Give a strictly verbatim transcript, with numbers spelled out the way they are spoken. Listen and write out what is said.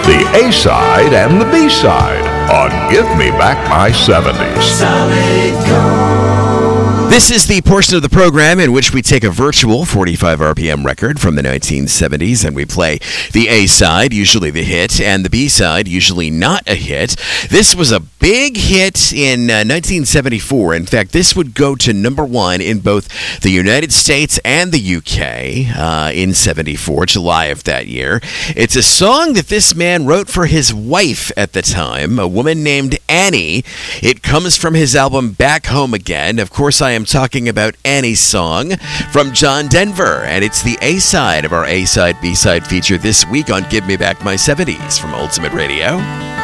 the A-side and the B-side on Give Me Back My seventies. Solid Gold. This is the portion of the program in which we take a virtual forty-five R P M record from the nineteen seventies and we play the A-side, usually the hit, and the B-side, usually not a hit. This was a big hit in uh, nineteen seventy-four. In fact, this would go to number one in both the United States and the U K uh, in seventy-four, July of that year. It's a song that this man wrote for his wife at the time, a woman named Annie. It comes from his album Back Home Again. Of course, I am talking about Annie's song from John Denver, and it's the A-side of our A-side, B-side feature this week on Give Me Back My seventies from Ultimate Radio.